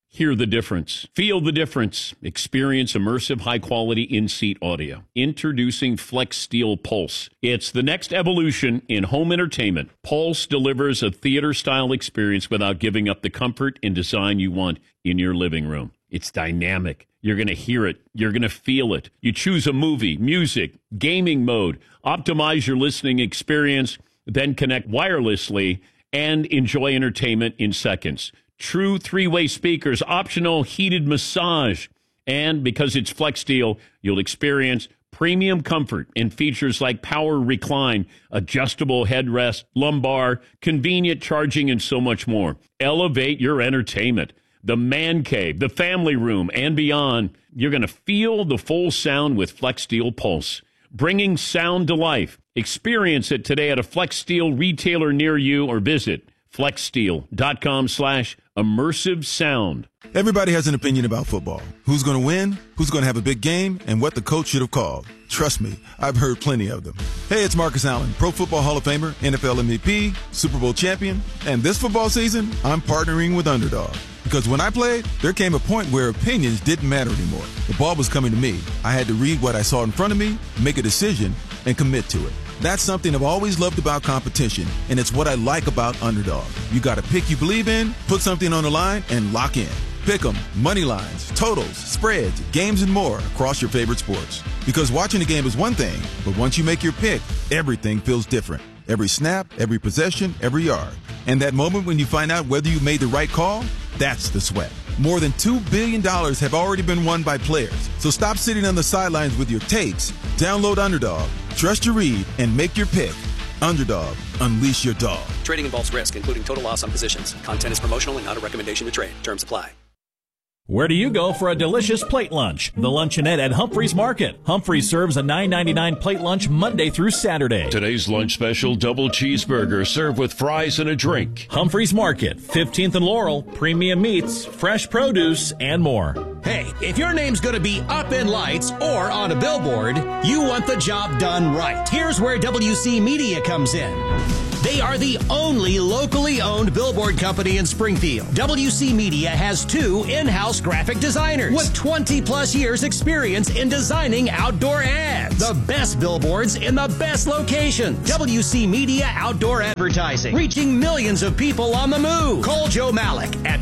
Hear the difference. Feel the difference. Experience immersive, high-quality in-seat audio. Introducing Flex Steel Pulse. It's the next evolution in home entertainment. Pulse delivers a theater-style experience without giving up the comfort and design you want in your living room. It's dynamic. You're going to hear it. You're going to feel it. You choose a movie, music, gaming mode. Optimize your listening experience, then connect wirelessly and enjoy entertainment in seconds. True three-way speakers, optional heated massage. And because it's Flex Steel, you'll experience premium comfort and features like power recline, adjustable headrest, lumbar, convenient charging, and so much more. Elevate your entertainment. The man cave, the family room, and beyond. You're going to feel the full sound with Flex Steel Pulse. Bringing sound to life. Experience it today at a Flex Steel retailer near you or visit flexsteel.com/immersive sound. Everybody has an opinion about football. Who's going to win, who's going to have a big game, and what the coach should have called. Trust me, I've heard plenty of them. Hey, it's Marcus Allen, Pro Football Hall of Famer, NFL MVP, Super Bowl champion, and this football season, I'm partnering with Underdog. Because when I played, there came a point where opinions didn't matter anymore. The ball was coming to me. I had to read what I saw in front of me, make a decision, and commit to it. That's something I've always loved about competition, and it's what I like about Underdog. You got a pick you believe in, put something on the line, and lock in. Pick 'em, money lines, totals, spreads, games, and more across your favorite sports. Because watching a game is one thing, but once you make your pick, everything feels different. Every snap, every possession, every yard. And that moment when you find out whether you made the right call, that's the sweat. More than $2 billion have already been won by players. So stop sitting on the sidelines with your takes. Download Underdog, trust your read, and make your pick. Underdog, unleash your dog. Trading involves risk, including total loss on positions. Content is promotional and not a recommendation to trade. Terms apply. Where do you go for a delicious plate lunch? The Luncheonette at Humphreys Market. Humphreys serves a $9.99 plate lunch Monday through Saturday. Today's lunch special, double cheeseburger served with fries and a drink. Humphreys Market, 15th and Laurel, premium meats, fresh produce, and more. Hey, if your name's going to be up in lights or on a billboard, you want the job done right. Here's where WC Media comes in. They are the only locally owned billboard company in Springfield. WC Media has 2 in-house graphic designers with 20-plus years experience in designing outdoor ads. The best billboards in the best locations. WC Media Outdoor Advertising, reaching millions of people on the move. Call Joe Malik at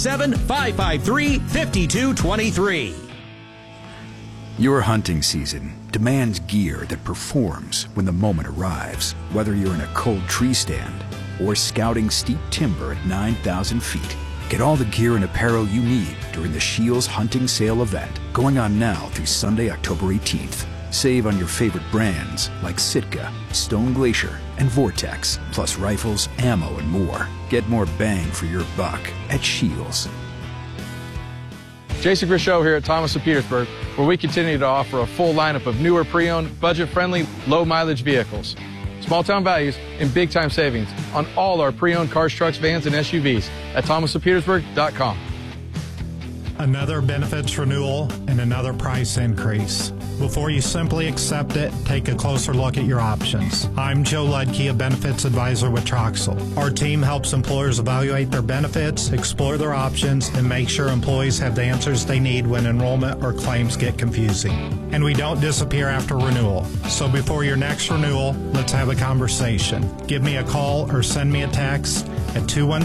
217-553-5223. Your hunting season demands gear that performs when the moment arrives. Whether you're in a cold tree stand or scouting steep timber at 9,000 feet, get all the gear and apparel you need during the Scheels Hunting Sale event, going on now through Sunday, October 18th. Save on your favorite brands like Sitka, Stone Glacier, and Vortex, plus rifles, ammo, and more. Get more bang for your buck at Scheels. Jason Grishow here at Thomas of Petersburg, where we continue to offer a full lineup of newer pre-owned, budget-friendly, low-mileage vehicles. Small-town values and big-time savings on all our pre-owned cars, trucks, vans, and SUVs at thomasofpetersburg.com. Another benefits renewal and another price increase. Before you simply accept it, take a closer look at your options. I'm Joe Ludke, a benefits advisor with Troxel. Our team helps employers evaluate their benefits, explore their options, and make sure employees have the answers they need when enrollment or claims get confusing. And we don't disappear after renewal. So before your next renewal, let's have a conversation. Give me a call or send me a text at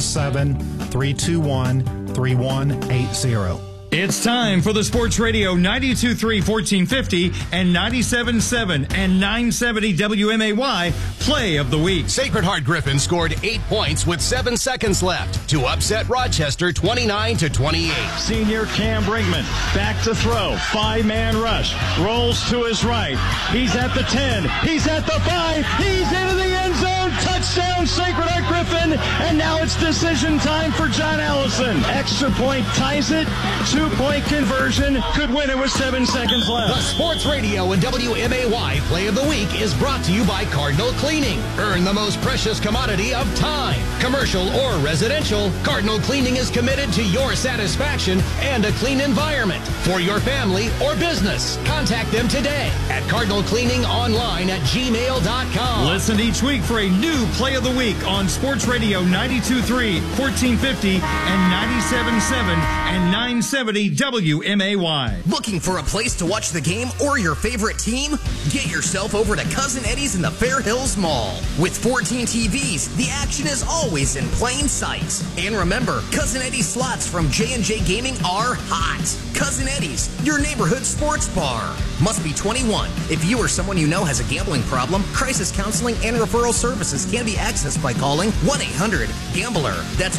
217-321-3180. It's time for the Sports Radio 92.3 1450 and 97.7 and 970 WMAY Play of the Week. Sacred Heart Griffin scored 8 points with 7 seconds left to upset Rochester 29-28. Senior Cam Brinkman back to throw. 5-man rush. Rolls to his right. He's at the 10. He's at the 5. He's into the end zone. Touchdown, Sacred Heart Griffin. And now it's decision time for John Allison. Extra point ties it to 2-point conversion, could win it with 7 seconds left. The Sports Radio and WMAY Play of the Week is brought to you by Cardinal Cleaning. Earn the most precious commodity of time. Commercial or residential, Cardinal Cleaning is committed to your satisfaction and a clean environment. For your family or business, contact them today at cardinalcleaningonline@gmail.com. Listen each week for a new Play of the Week on Sports Radio 92.3, 1450, and 97.7 and 970 WMAY. Looking for a place to watch the game or your favorite team? Get yourself over to Cousin Eddie's in the Fair Hills Mall. With 14 TVs, the action is always in plain sight. And remember, Cousin Eddie's slots from J&J Gaming are hot. Cousin Eddie's, your neighborhood sports bar. Must be 21. If you or someone you know has a gambling problem, crisis counseling and referral services can be accessed by calling 1-800-GAMBLER. That's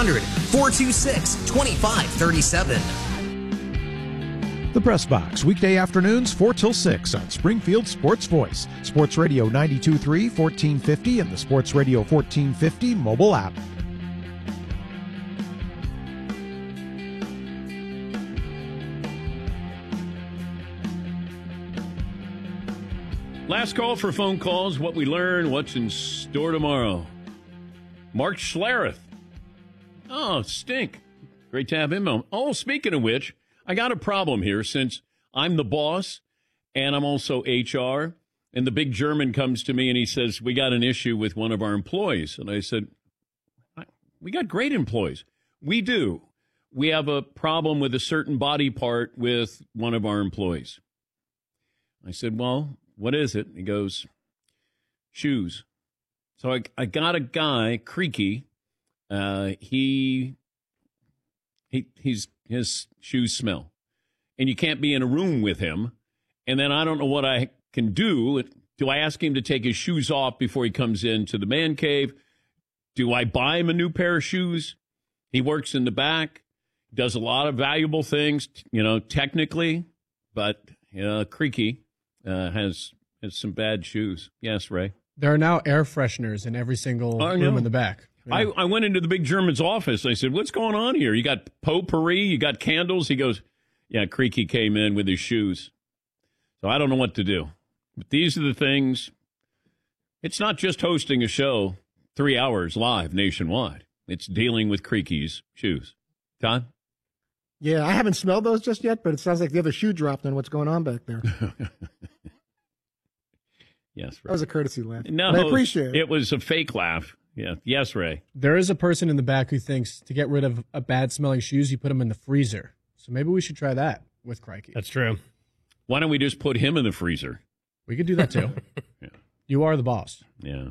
1-800-426-2537. The Press Box, weekday afternoons 4 till 6 on Springfield Sports Voice, Sports Radio 92.3, 1450, and the Sports Radio 1450 mobile app. Last call for phone calls, what we learn, what's in store tomorrow. Mark Schlereth. Oh, stink. Great to have him on. Oh, speaking of which, I got a problem here since I'm the boss and I'm also HR. And the big German comes to me and he says, we got an issue with one of our employees. And I said, we got great employees. We do. We have a problem with a certain body part with one of our employees. I said, well, what is it? He goes, shoes. So I got a guy, Creaky. His shoes smell. And you can't be in a room with him. And then I don't know what I can do. Do I ask him to take his shoes off before he comes into the man cave? Do I buy him a new pair of shoes? He works in the back, does a lot of valuable things, technically. But Creaky has some bad shoes. Yes, Ray? There are now air fresheners in every single room in the back. Yeah. I went into the big German's office. I said, what's going on here? You got potpourri, you got candles. He goes, yeah, Creaky came in with his shoes. So I don't know what to do. But these are the things. It's not just hosting a show 3 hours live nationwide. It's dealing with Creaky's shoes. Todd? Yeah, I haven't smelled those just yet, but it sounds like the other shoe dropped on what's going on back there. Yes, Ray. That was a courtesy laugh. No, I appreciate it. It was a fake laugh. Yeah. Yes, Ray. There is a person in the back who thinks to get rid of a bad-smelling shoes, you put them in the freezer. So maybe we should try that with Creaky. That's true. Why don't we just put him in the freezer? We could do that, too. Yeah. You are the boss. Yeah.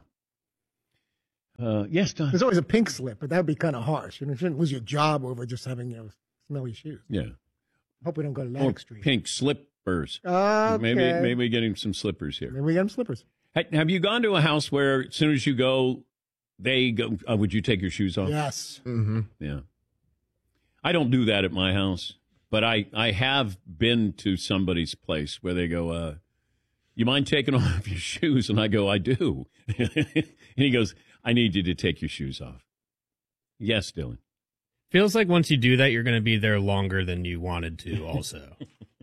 Yes, Don. There's always a pink slip, but that would be kind of harsh. You shouldn't lose your job over just having smelly shoes. Yeah. Hope we don't go to that extreme. Pink slippers. Okay. Maybe we get him some slippers here. Maybe we get him slippers. Hey, have you gone to a house where as soon as you go, they go, would you take your shoes off? Yes. Mm-hmm. Yeah. I don't do that at my house, but I have been to somebody's place where they go, you mind taking off your shoes? And I go, I do. And he goes, I need you to take your shoes off. Yes, Dylan. Feels like once you do that, you're going to be there longer than you wanted to also.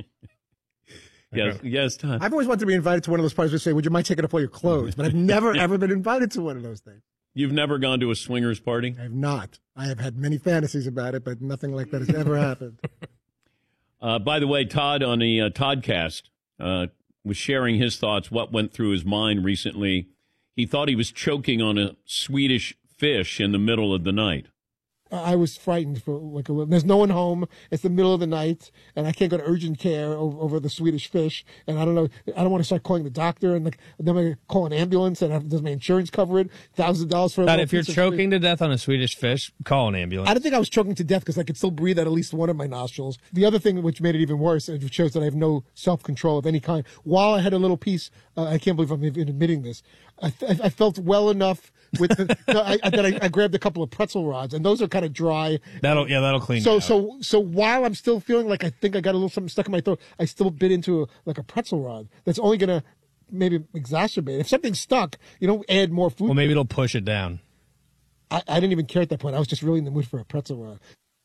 Yes, Todd. I've always wanted to be invited to one of those parties where they say, would you mind taking off all your clothes? But I've never, ever been invited to one of those things. You've never gone to a swingers party? I have not. I have had many fantasies about it, but nothing like that has ever happened. By the way, Todd on the Toddcast was sharing his thoughts, what went through his mind recently. He thought he was choking on a Swedish fish in the middle of the night. I was frightened for like a little. There's no one home. It's the middle of the night, and I can't go to urgent care over the Swedish fish. And I don't know. I don't want to start calling the doctor, and then I call an ambulance. And does my insurance cover it? $1,000 for. But if you're choking to death on a Swedish fish, call an ambulance. I don't think I was choking to death because I could still breathe out at least one of my nostrils. The other thing which made it even worse, it shows that I have no self-control of any kind. While I had a little piece, I can't believe I'm even admitting this. I felt well enough with that I grabbed a couple of pretzel rods, and those are kind of dry. That'll clean. So while I'm still feeling like I think I got a little something stuck in my throat, I still bit into a pretzel rod. That's only gonna maybe exacerbate. If something's stuck, you don't add more food. Well, maybe it'll push it down. I didn't even care at that point. I was just really in the mood for a pretzel rod.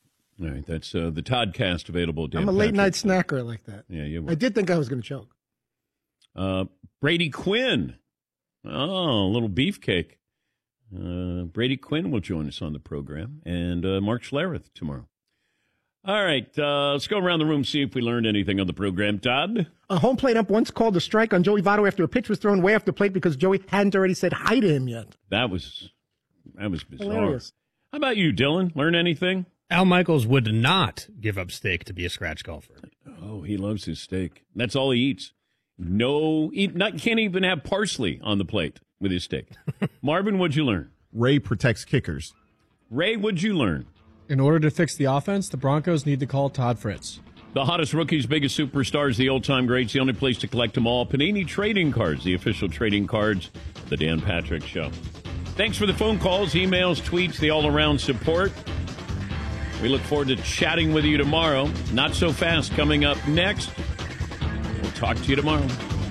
All right, that's the Toddcast available. Dan I'm a late-night snacker like that. Yeah, you were. I did think I was going to choke. Brady Quinn. Oh, a little beefcake. Brady Quinn will join us on the program, and Mark Schlereth tomorrow. All right, let's go around the room, see if we learned anything on the program. Todd? A home plate ump once called a strike on Joey Votto after a pitch was thrown way off the plate because Joey hadn't already said hi to him yet. That was bizarre. Hilarious. How about you, Dylan? Learn anything? Al Michaels would not give up steak to be a scratch golfer. Oh, he loves his steak. That's all he eats. Can't even have parsley on the plate with his steak. Marvin, what'd you learn? Ray protects kickers. Ray, what'd you learn? In order to fix the offense, the Broncos need to call Todd Fritz. The hottest rookies, biggest superstars, the old-time greats, the only place to collect them all. Panini Trading Cards, the official trading cards, the Dan Patrick Show. Thanks for the phone calls, emails, tweets, the all-around support. We look forward to chatting with you tomorrow. Not So Fast coming up next. We'll talk to you tomorrow.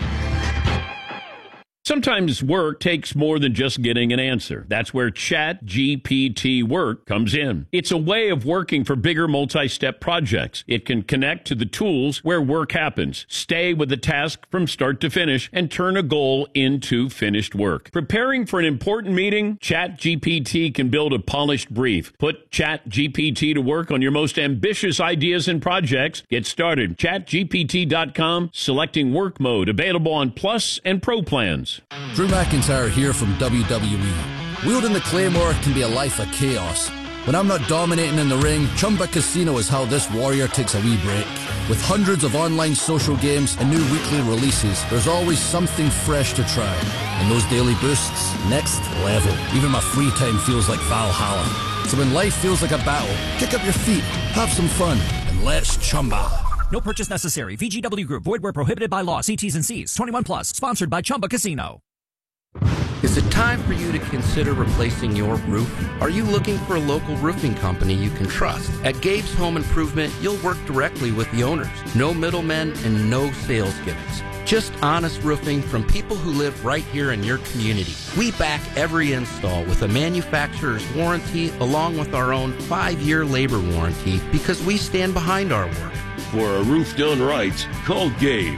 Sometimes work takes more than just getting an answer. That's where ChatGPT Work comes in. It's a way of working for bigger multi-step projects. It can connect to the tools where work happens, stay with the task from start to finish, and turn a goal into finished work. Preparing for an important meeting? ChatGPT can build a polished brief. Put ChatGPT to work on your most ambitious ideas and projects. Get started. ChatGPT.com, selecting work mode, available on Plus and Pro plans. Drew McIntyre here from WWE. Wielding the Claymore can be a life of chaos. When I'm not dominating in the ring, Chumba Casino is how this warrior takes a wee break. With hundreds of online social games and new weekly releases, there's always something fresh to try. And those daily boosts, next level. Even my free time feels like Valhalla. So when life feels like a battle, kick up your feet, have some fun, and let's Chumba. No purchase necessary. VGW Group. Void where prohibited by law. See T's and C's. 21 plus. Sponsored by Chumba Casino. Is it time for you to consider replacing your roof? Are you looking for a local roofing company you can trust? At Gabe's Home Improvement, you'll work directly with the owners. No middlemen and no sales gimmicks. Just honest roofing from people who live right here in your community. We back every install with a manufacturer's warranty along with our own 5-year labor warranty because we stand behind our work. For a roof done right, call Gabe,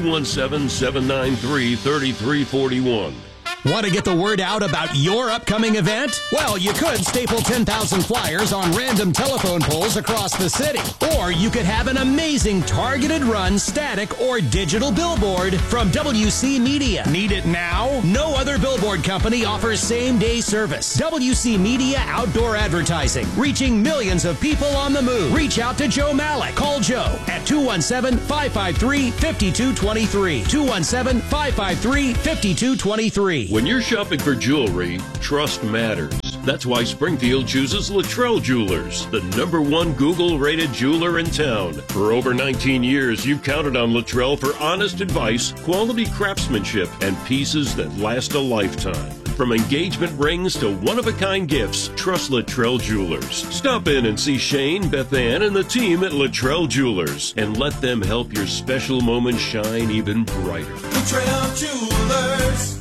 217-793-3341. Want to get the word out about your upcoming event? Well, you could staple 10,000 flyers on random telephone poles across the city. Or you could have an amazing targeted run, static, or digital billboard from WC Media. Need it now? No other billboard company offers same-day service. WC Media Outdoor Advertising, reaching millions of people on the move. Reach out to Joe Malik. Call Joe at 217-553-5223. 217-553-5223. When you're shopping for jewelry, trust matters. That's why Springfield chooses Luttrell Jewelers, the #1 Google-rated jeweler in town. For over 19 years, you've counted on Luttrell for honest advice, quality craftsmanship, and pieces that last a lifetime. From engagement rings to one-of-a-kind gifts, trust Luttrell Jewelers. Stop in and see Shane, Beth Ann, and the team at Luttrell Jewelers, and let them help your special moments shine even brighter. Luttrell Jewelers.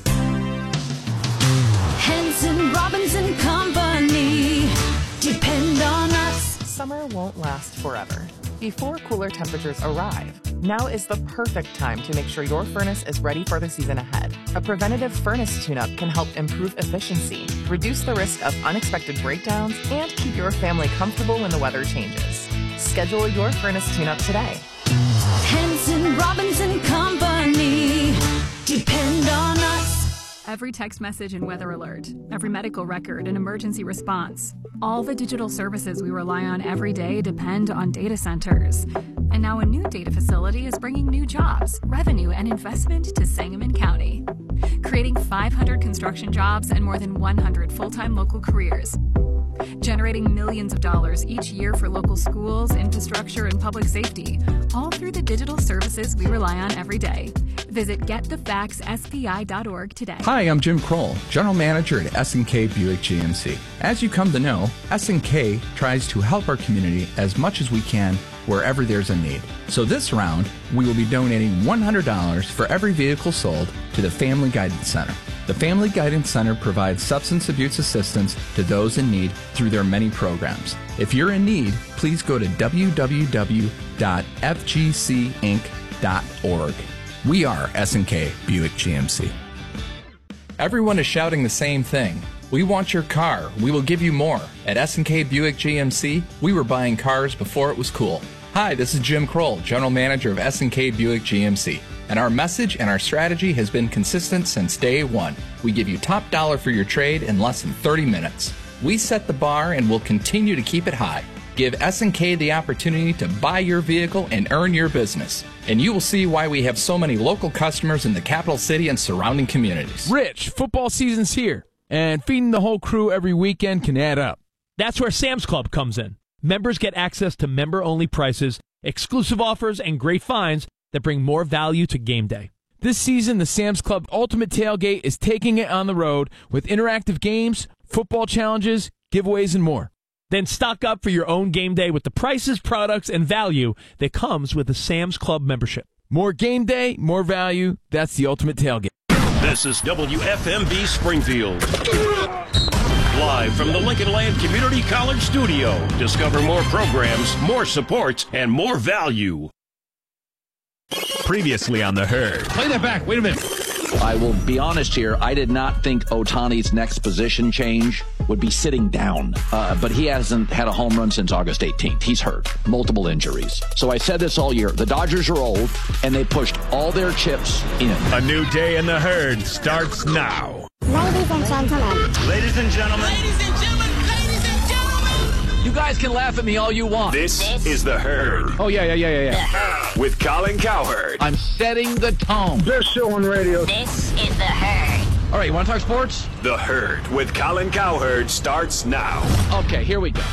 Henson, Robinson Company. Depend on us. Summer won't last forever. Before cooler temperatures arrive, now is the perfect time to make sure your furnace is ready for the season ahead. A preventative furnace tune-up can help improve efficiency, reduce the risk of unexpected breakdowns, and keep your family comfortable when the weather changes. Schedule your furnace tune-up today. Henson, Robinson Company. Depend on us. Every text message and weather alert, every medical record and emergency response. All the digital services we rely on every day depend on data centers. And now a new data facility is bringing new jobs, revenue, and investment to Sangamon County, creating 500 construction jobs and more than 100 full-time local careers, generating millions of dollars each year for local schools, infrastructure, and public safety, all through the digital services we rely on every day. Visit getthefaxspi.org today. Hi, I'm Jim Kroll, General Manager at S&K Buick GMC. As you come to know, S&K tries to help our community as much as we can wherever there's a need. So this round, we will be donating $100 for every vehicle sold to the Family Guidance Center. The Family Guidance Center provides substance abuse assistance to those in need through their many programs. If you're in need, please go to www.fgcinc.org. We are S&K Buick GMC. Everyone is shouting the same thing. We want your car. We will give you more. At S&K Buick GMC, we were buying cars before it was cool. Hi, this is Jim Kroll, General Manager of S&K Buick GMC. And our message and our strategy has been consistent since day one. We give you top dollar for your trade in less than 30 minutes. We set the bar and will continue to keep it high. Give S&K the opportunity to buy your vehicle and earn your business. And you will see why we have so many local customers in the capital city and surrounding communities. Rich, football season's here, and feeding the whole crew every weekend can add up. That's where Sam's Club comes in. Members get access to member-only prices, exclusive offers, and great finds that bring more value to game day. This season, the Sam's Club Ultimate Tailgate is taking it on the road with interactive games, football challenges, giveaways, and more. Then stock up for your own game day with the prices, products, and value that comes with a Sam's Club membership. More game day, more value. That's the Ultimate Tailgate. This is WFMB Springfield. Live from the Lincoln Land Community College studio. Discover more programs, more supports, and more value. Previously on The Herd. Play that back. Wait a minute. I will be honest here. I did not think Ohtani's next position change would be sitting down. But he hasn't had a home run since August 18th. He's hurt. Multiple injuries. So I said this all year. The Dodgers are old, and they pushed all their chips in. A new day in The Herd starts now. Ladies and gentlemen. Ladies and gentlemen. Ladies and gentlemen. Ladies and gentlemen. You guys can laugh at me all you want. This is The Herd. Oh, yeah. With Colin Cowherd. I'm setting the tone. Best show on radio. This is The Herd. All right, you want to talk sports? The Herd with Colin Cowherd starts now. Okay, here we go.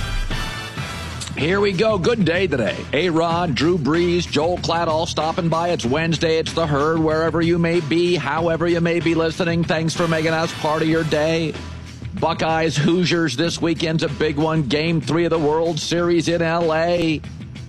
Here we go. Good day today. A-Rod, Drew Brees, Joel Klatt all stopping by. It's Wednesday. It's The Herd. Wherever you may be, however you may be listening, thanks for making us part of your day. Buckeyes, Hoosiers this weekend's a big one. Game 3 of the World Series in L.A.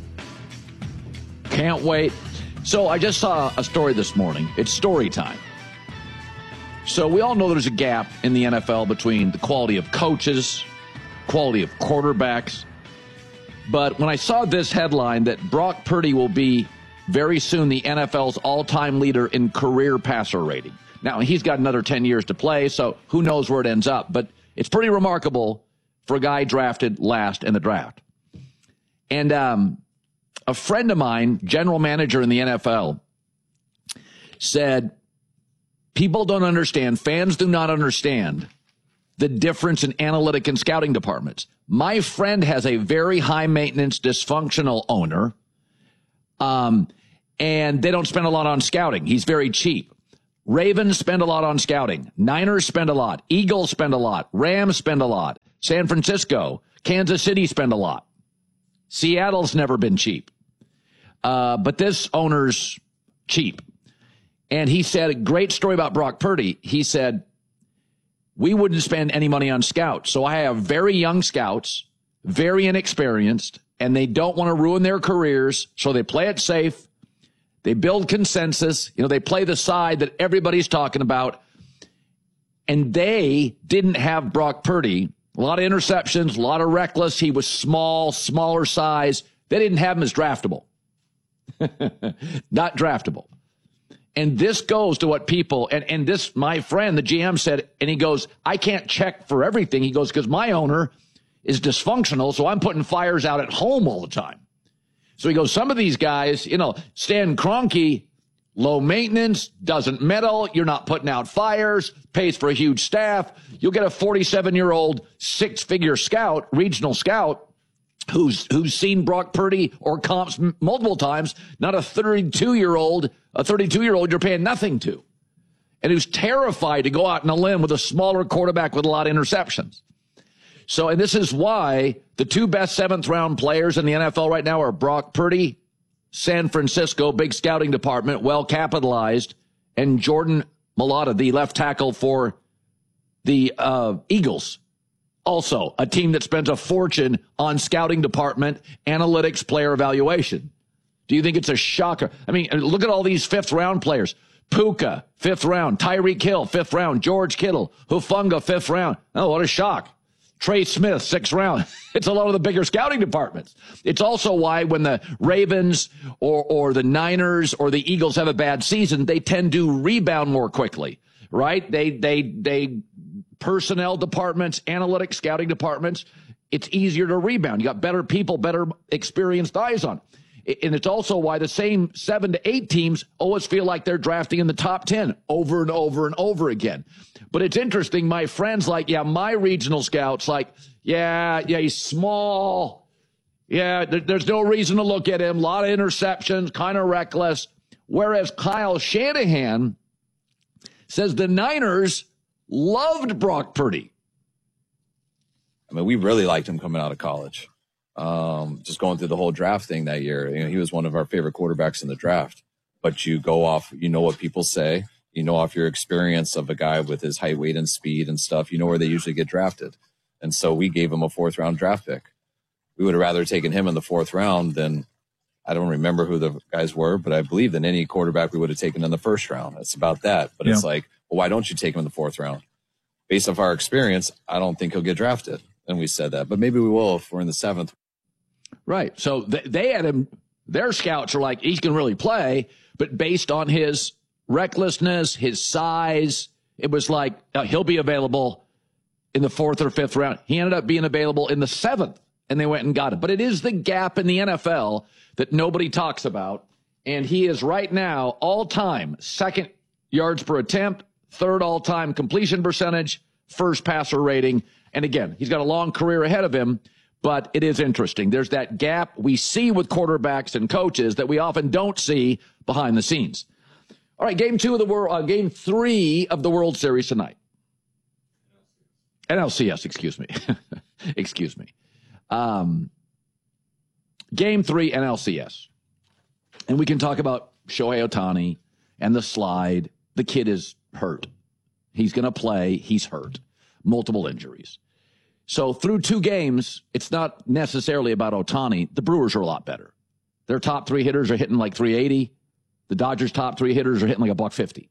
Can't wait. So I just saw a story this morning. It's story time. So we all know there's a gap in the NFL between the quality of coaches, quality of quarterbacks. But when I saw this headline that Brock Purdy will be very soon the NFL's all-time leader in career passer rating. Now, he's got another 10 years to play, so who knows where it ends up. But it's pretty remarkable for a guy drafted last in the draft. And a friend of mine, general manager in the NFL, said, people don't understand, fans do not understand the difference in analytic and scouting departments. My friend has a very high-maintenance, dysfunctional owner, and they don't spend a lot on scouting. He's very cheap. Ravens spend a lot on scouting. Niners spend a lot. Eagles spend a lot. Rams spend a lot. San Francisco, Kansas City spend a lot. Seattle's never been cheap. But this owner's cheap. And he said a great story about Brock Purdy. He said, we wouldn't spend any money on scouts. So I have very young scouts, very inexperienced, and they don't want to ruin their careers. So they play it safe. They build consensus. They play the side that everybody's talking about. And they didn't have Brock Purdy. A lot of interceptions, a lot of reckless. He was smaller size. They didn't have him as draftable. Not draftable. And this goes to what people, and this, my friend, the GM said, and he goes, I can't check for everything. He goes, because my owner is dysfunctional, so I'm putting fires out at home all the time. So he goes, some of these guys, Stan Kroenke, low maintenance, doesn't meddle, you're not putting out fires, pays for a huge staff. You'll get a 47-year-old, six-figure scout, regional scout, who's seen Brock Purdy or comps multiple times, not a 32-year-old you're paying nothing to, and who's terrified to go out on a limb with a smaller quarterback with a lot of interceptions. So, and this is why the two best seventh-round players in the NFL right now are Brock Purdy, San Francisco, big scouting department, well-capitalized, and Jordan Mailata, the left tackle for the Eagles. Also, a team that spends a fortune on scouting department, analytics, player evaluation. Do you think it's a shocker? I mean, look at all these fifth-round players. Puka, 5th round. Tyreek Hill, 5th round. George Kittle. Hufanga, 5th round. Oh, what a shock. Trey Smith, 6th round. It's a lot of the bigger scouting departments. It's also why when the Ravens or the Niners or the Eagles have a bad season, they tend to rebound more quickly, right? They personnel departments, analytics, scouting departments, it's easier to rebound. You got better people, better experienced eyes on. And it's also why the same 7 to 8 teams always feel like they're drafting in the top 10 over and over and over again. But it's interesting. My friends my regional scouts he's small. Yeah, there's no reason to look at him. A lot of interceptions, kind of reckless. Whereas Kyle Shanahan says the Niners loved Brock Purdy. I mean, we really liked him coming out of college. Just going through the whole draft thing that year, he was one of our favorite quarterbacks in the draft. But you go off, what people say, off your experience of a guy with his height, weight, and speed and stuff, where they usually get drafted. And so we gave him a 4th round draft pick. We would have rather taken him in the 4th round than, I don't remember who the guys were, but I believe than any quarterback we would have taken in the 1st round. It's about that. But It's like, well, why don't you take him in the 4th round? Based off our experience, I don't think he'll get drafted. And we said that, but maybe we will if we're in the 7th. Right. So they had him, their scouts are like, he can really play, but based on his recklessness, his size, it was like he'll be available in the 4th or 5th round. He ended up being available in the 7th, and they went and got it. But it is the gap in the NFL that nobody talks about, and he is right now all-time 2nd yards per attempt, 3rd all-time completion percentage, 1st passer rating. And again, he's got a long career ahead of him. But it is interesting. There's that gap we see with quarterbacks and coaches that we often don't see behind the scenes. All right, game 3 of the World Series tonight. NLCS, excuse me. Excuse me. Game 3, NLCS. And we can talk about Shohei Ohtani and the slide. The kid is hurt. He's going to play. He's hurt. Multiple injuries. So through 2 games, it's not necessarily about Ohtani. The Brewers are a lot better. Their top 3 hitters are hitting like 380. The Dodgers' top 3 hitters are hitting like $150.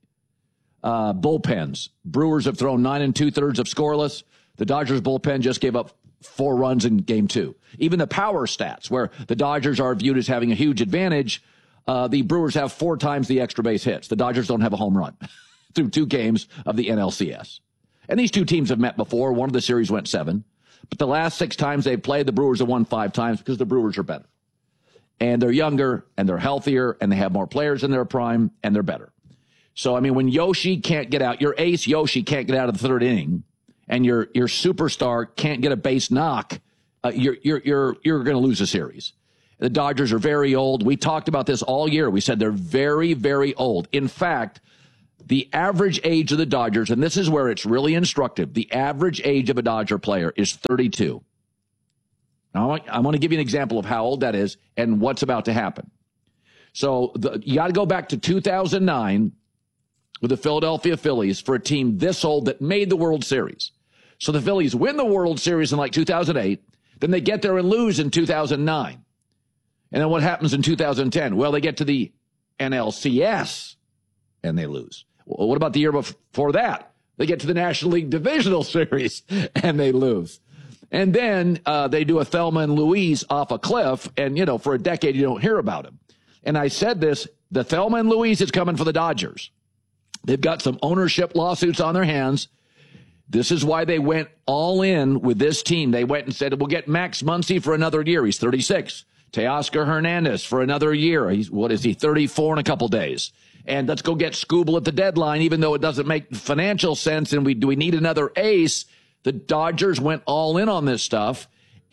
Bullpens. Brewers have thrown 9 2/3 of scoreless. The Dodgers bullpen just gave up 4 runs in game 2. Even the power stats, where the Dodgers are viewed as having a huge advantage, the Brewers have 4 times the extra base hits. The Dodgers don't have a home run through 2 games of the NLCS. And these 2 teams have met before. One of the series went 7. But the last 6 times they've played, the Brewers have won 5 times because the Brewers are better. And they're younger, and they're healthier, and they have more players in their prime, and they're better. So, I mean, when Yoshi can't get out, your ace Yoshi can't get out of the 3rd inning, and your superstar can't get a base knock, you're going to lose a series. The Dodgers are very old. We talked about this all year. We said they're very, very old. In fact, the average age of the Dodgers, and this is where it's really instructive, the average age of a Dodger player is 32. Now, I want to give you an example of how old that is and what's about to happen. So you got to go back to 2009 with the Philadelphia Phillies for a team this old that made the World Series. So the Phillies win the World Series in like 2008. Then they get there and lose in 2009. And then what happens in 2010? Well, they get to the NLCS and they lose. Well, what about the year before that? They get to the National League Divisional Series and they lose. And then they do a Thelma and Louise off a cliff, and, for a decade you don't hear about him. And I said this, the Thelma and Louise is coming for the Dodgers. They've got some ownership lawsuits on their hands. This is why they went all in with this team. They went and said, we'll get Max Muncy for another year. He's 36. Teoscar Hernandez for another year. He's 34 in a couple days. And let's go get Skubal at the deadline, even though it doesn't make financial sense. And we need another ace. The Dodgers went all in on this stuff.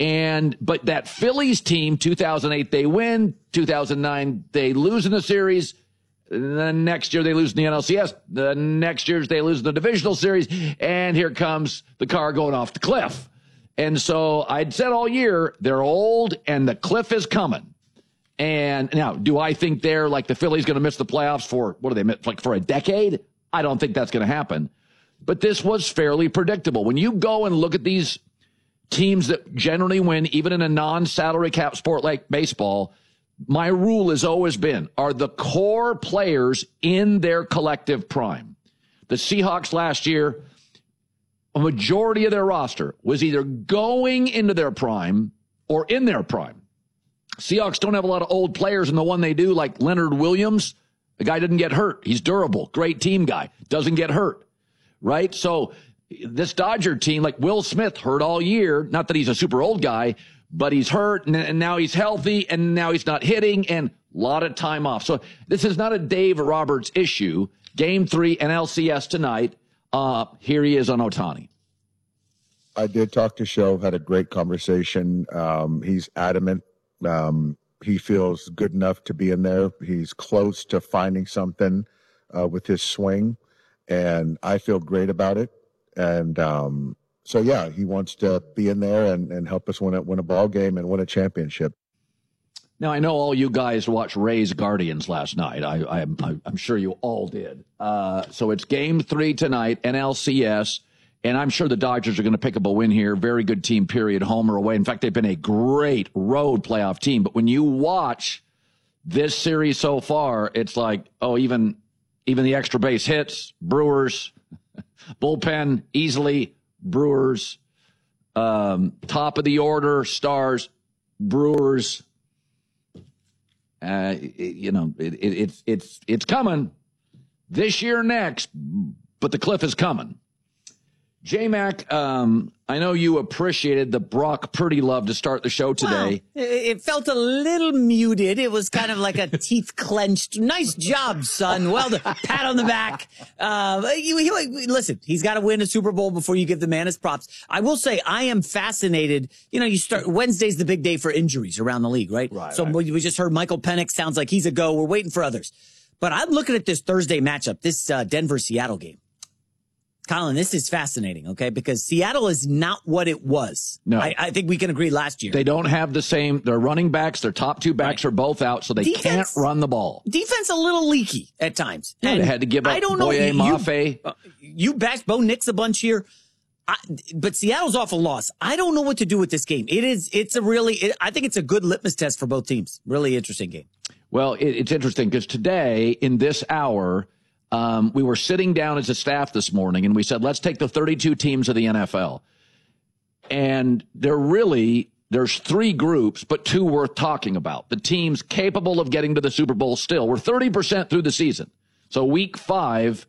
But that Phillies team, 2008, they win. 2009, they lose in the series. The next year, they lose in the NLCS. The next year, they lose in the divisional series. And here comes the car going off the cliff. And so I'd said all year, they're old and the cliff is coming. And now, do I think they're like the Phillies going to miss the playoffs for, for a decade? I don't think that's going to happen. But this was fairly predictable. When you go and look at these teams that generally win, even in a non-salary cap sport like baseball, my rule has always been, are the core players in their collective prime. The Seahawks last year, a majority of their roster was either going into their prime or in their prime. Seahawks don't have a lot of old players, and the one they do, like Leonard Williams, the guy didn't get hurt. He's durable, great team guy, doesn't get hurt, right? So this Dodger team, like Will Smith, hurt all year. Not that he's a super old guy, but he's hurt, and now he's healthy, and now he's not hitting, and a lot of time off. So this is not a Dave Roberts issue. Game 3 NLCS tonight. Here he is on Ohtani. I did talk to Show, had a great conversation. He's adamant. He feels good enough to be in there. He's close to finding something with his swing, and I feel great about it. And so, yeah, he wants to be in there and help us win a ball game and win a championship. Now, I know all you guys watched Rays Guardians last night. I'm sure you all did. So it's Game 3 tonight, NLCS, and I'm sure the Dodgers are going to pick up a win here. Very good team, period, home or away. In fact, they've been a great road playoff team. But when you watch this series so far, it's like, oh, even the extra base hits, Brewers, bullpen, easily, Brewers, top of the order, Stars, Brewers. It's coming this year, next, but the cliff is coming. J-Mac, I know you appreciated the Brock Purdy love to start the show today. Well, it felt a little muted. It was kind of like a teeth clenched. Nice job, son. Well done. Pat on the back. Listen, he's got to win a Super Bowl before you give the man his props. I will say I am fascinated. Wednesday's the big day for injuries around the league, right? So we just heard Michael Penix sounds like he's a go. We're waiting for others. But I'm looking at this Thursday matchup, this Denver-Seattle game. Colin, this is fascinating, okay? Because Seattle is not what it was. No. I think we can agree last year. They don't have the same, their running backs, their top two backs are both out, so they can't run the ball. Defense a little leaky at times. Yeah, and they had to give up Boye Mafe. You bashed Bo Nix a bunch here. But Seattle's off a loss. I don't know what to do with this game. I think it's a good litmus test for both teams. Really interesting game. Well, it's interesting because today, in this hour, we were sitting down as a staff this morning, and we said, let's take the 32 teams of the NFL. And there's 3 groups, but 2 worth talking about. The teams capable of getting to the Super Bowl still. We're 30% through the season. So week 5,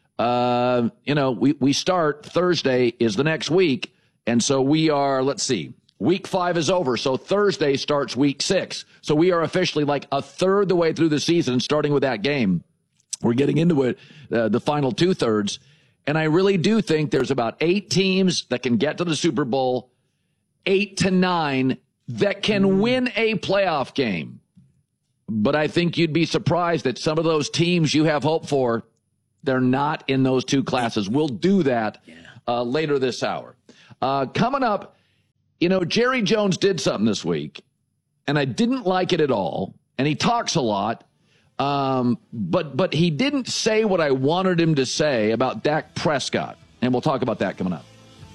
we start Thursday is the next week. And so we are, let's see, week 5 is over. So Thursday starts week 6. So we are officially like a third the way through the season, starting with that game. We're getting into it, the final 2/3. And I really do think there's about 8 teams that can get to the Super Bowl, 8 to 9 that can win a playoff game. But I think you'd be surprised that some of those teams you have hope for, they're not in those 2 classes. We'll do that later this hour. Coming up, Jerry Jones did something this week, and I didn't like it at all. And he talks a lot. But he didn't say what I wanted him to say about Dak Prescott. And we'll talk about that coming up.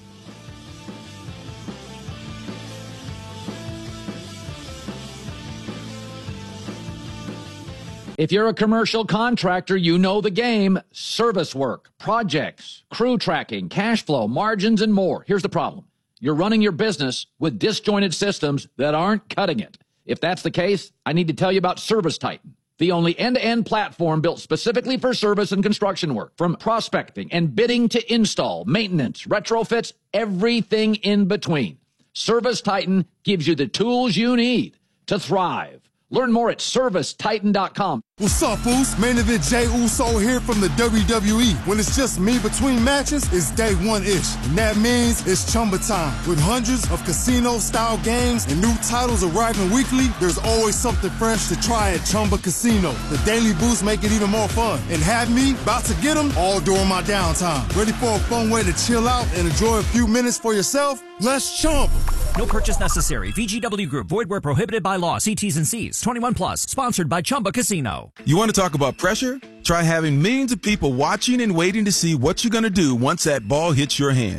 If you're a commercial contractor, you know the game. Service work, projects, crew tracking, cash flow, margins, and more. Here's the problem. You're running your business with disjointed systems that aren't cutting it. If that's the case, I need to tell you about ServiceTitan, the only end-to-end platform built specifically for service and construction work. From prospecting and bidding to install, maintenance, retrofits, everything in between. ServiceTitan gives you the tools you need to thrive. Learn more at ServiceTitan.com. What's up, Foos? Main event Jey Uso here from the WWE. When it's just me between matches, it's day 1-ish. And that means it's Chumba time. With hundreds of casino-style games and new titles arriving weekly, there's always something fresh to try at Chumba Casino. The daily boosts make it even more fun. And have me about to get them all during my downtime. Ready for a fun way to chill out and enjoy a few minutes for yourself? Let's Chumba. No purchase necessary. VGW Group. Void where prohibited by law. See T's and C's. 21 plus. Sponsored by Chumba Casino. You want to talk about pressure? Try having millions of people watching and waiting to see what you're going to do once that ball hits your hand.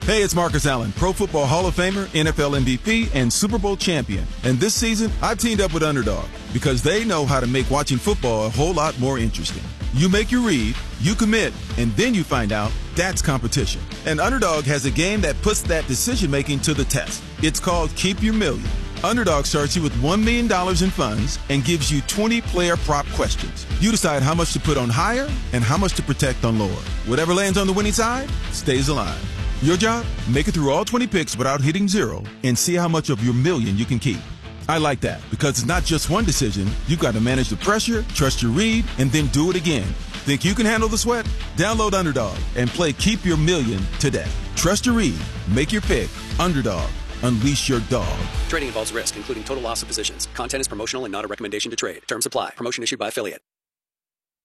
Hey, it's Marcus Allen, Pro Football Hall of Famer, NFL MVP, and Super Bowl champion. And this season, I've teamed up with Underdog because they know how to make watching football a whole lot more interesting. You make your read, you commit, and then you find out that's competition. And Underdog has a game that puts that decision-making to the test. It's called Keep Your Million. Underdog starts you with $1 million in funds and gives you 20 player prop questions. You decide how much to put on higher and how much to protect on lower. Whatever lands on the winning side stays alive. Your job? Make it through all 20 picks without hitting zero and see how much of your million you can keep. I like that because it's not just one decision. You've got to manage the pressure, trust your read, and then do it again. Think you can handle the sweat? Download Underdog and play Keep Your Million today. Trust your read. Make your pick. Underdog. Unleash your dog. Trading involves risk, including total loss of positions. Content is promotional and not a recommendation to trade. Terms apply. Promotion issued by affiliate.